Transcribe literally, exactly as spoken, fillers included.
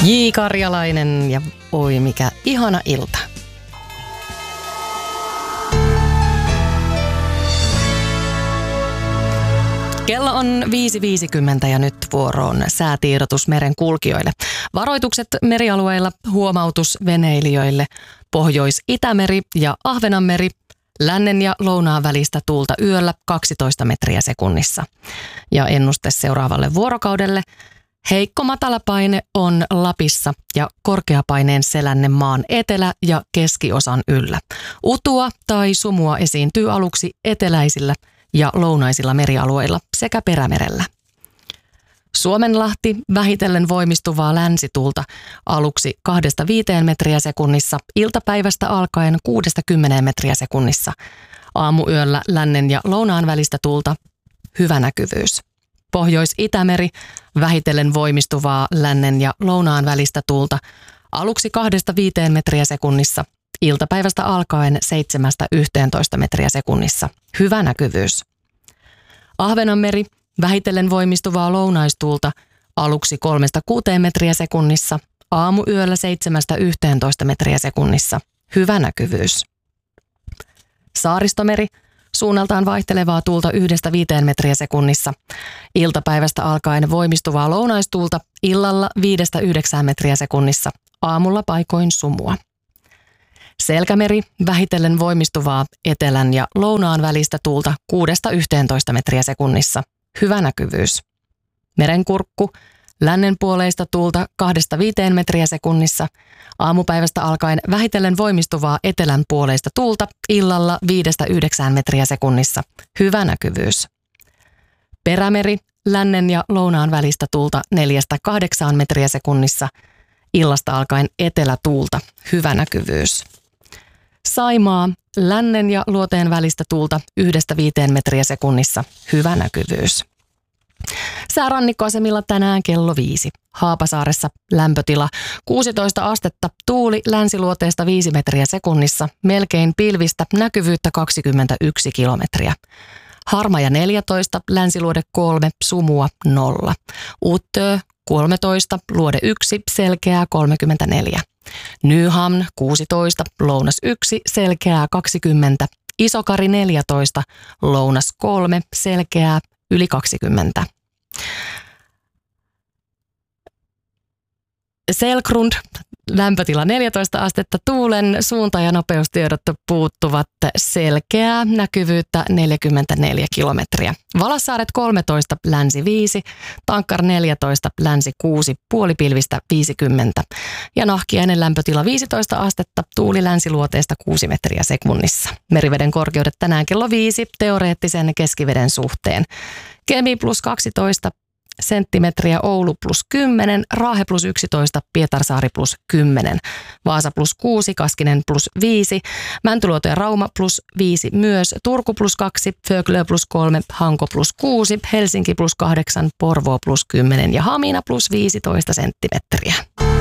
J. Karjalainen ja oi mikä ihana ilta. Kello on viisi viisikymmentä ja nyt vuoroon säätiedotus meren kulkijoille. Varoitukset merialueilla, huomautus veneilijöille. Pohjois-Itämeri ja Ahvenanmeri, lännen ja lounaan välistä tuulta yöllä kaksitoista metriä sekunnissa. Ja ennuste seuraavalle vuorokaudelle. Heikko matalapaine on Lapissa ja korkeapaineen selänne maan etelä- ja keskiosan yllä. Utua tai sumua esiintyy aluksi eteläisillä ja lounaisilla merialueilla sekä Perämerellä. Suomenlahti vähitellen voimistuvaa länsituulta aluksi kahdesta viiteen metriä sekunnissa, iltapäivästä alkaen kuudesta kymmeneen metriä sekunnissa. Aamuyöllä lännen ja lounaan välistä tuulta, hyvä näkyvyys. Pohjois-Itämeri vähitellen voimistuvaa lännen ja lounaan välistä tuulta aluksi kahdesta viiteen metriä sekunnissa, iltapäivästä alkaen seitsemästä yhteentoista metriä sekunnissa, hyvä näkyvyys. Ahvenanmeri vähitellen voimistuvaa lounaistuulta aluksi kolmesta kuuteen metriä sekunnissa, aamuyöllä seitsemästä yhteentoista metriä sekunnissa, hyvä näkyvyys. Saaristomeri suunnaltaan vaihtelevaa tuulta yhdestä viiteen metriä sekunnissa, iltapäivästä alkaen voimistuvaa lounaistuulta illalla viidestä yhdeksään metriä sekunnissa, aamulla paikoin sumua. Selkämeri vähitellen voimistuvaa etelän ja lounaan välistä tuulta kuudesta yhteentoista metriä sekunnissa, hyvä näkyvyys. Merenkurkku lännenpuoleista tuulta kahdesta viiteen metriä sekunnissa, aamupäivästä alkaen vähitellen voimistuvaa etelänpuoleista tuulta illalla viidestä yhdeksään metriä sekunnissa, hyvä näkyvyys. Perämeri lännen ja lounaan välistä tuulta neljästä kahdeksaan metriä sekunnissa, illasta alkaen etelätuulta, hyvä näkyvyys. Saimaa lännen ja luoteen välistä tuulta yhdestä viiteen metriä sekunnissa, hyvä näkyvyys. Säärannikkoasemilla tänään kello viisi. Haapasaaressa lämpötila kuusitoista astetta, tuuli länsiluoteesta viisi metriä sekunnissa, melkein pilvistä, näkyvyyttä kaksikymmentäyksi kilometriä. Harmaja neljätoista, länsiluode kolme, sumua nolla. Uttö kolmetoista, luode yksi, selkeää kolmekymmentäneljä. Nyhamn kuusitoista, lounas yksi, selkeää kaksikymmentä. Isokari neljätoista, lounas kolme, selkeää yli kaksikymmentä. Selkrund, lämpötila neljätoista astetta, tuulen suunta- ja nopeustiedot puuttuvat, selkeää näkyvyyttä neljäkymmentäneljä kilometriä. Valassaaret kolmetoista, länsi viisi, Tankkar neljätoista, länsi kuusi, puolipilvistä viisikymmentä. Ja Nahkiainen lämpötila viisitoista astetta, tuuli länsiluoteesta kuusi metriä sekunnissa. Meriveden korkeudet tänään kello viisi, teoreettisen keskiveden suhteen. Kemi plus kaksitoista senttimetriä, Oulu plus kymmenen, Raahe plus yksitoista, Pietarsaari plus kymmenen, Vaasa plus kuusi, Kaskinen plus viisi, Mäntyluoto ja Rauma plus viisi myös, Turku plus kaksi, Föglö plus kolme, Hanko plus kuusi, Helsinki plus kahdeksan, Porvoo plus kymmenen ja Hamina plus viisitoista senttimetriä.